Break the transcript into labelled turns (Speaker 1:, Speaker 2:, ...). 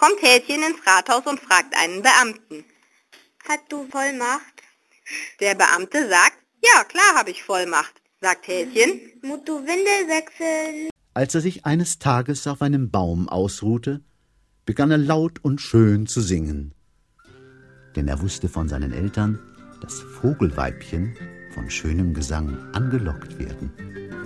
Speaker 1: kommt Häschen ins Rathaus und fragt einen Beamten.
Speaker 2: Hast du Vollmacht?
Speaker 1: Der Beamte sagt, ja, klar habe ich Vollmacht, sagt Häschen.
Speaker 2: Musst du Windel wechseln?
Speaker 3: Als er sich eines Tages auf einem Baum ausruhte, begann er laut und schön zu singen. Denn er wusste von seinen Eltern, dass Vogelweibchen von schönem Gesang angelockt werden.